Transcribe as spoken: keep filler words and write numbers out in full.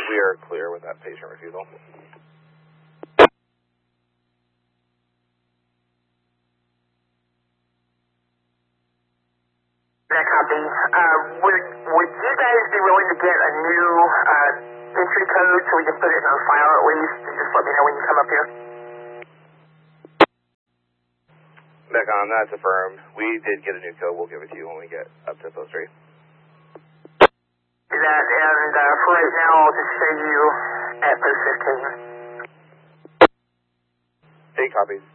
we are clear with that patient refusal. That copy. Uh, would, would you guys be willing to get a new uh, entry code so we can put it in our file at least, and just let me know when you come up here? Mecon, that's affirmed. We did get a new code. We'll give it to you when we get up to post three. Do that, and uh, for right now, I'll just show you at post fifteen. Eight copies.